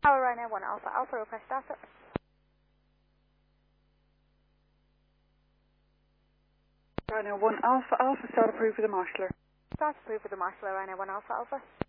Tower Ryanair 1 Alpha Alpha, request startup. Ryanair 1 Alpha Alpha, start approved for the marshaller. Start approved with the Marshaller Ryanair 1 Alpha Alpha.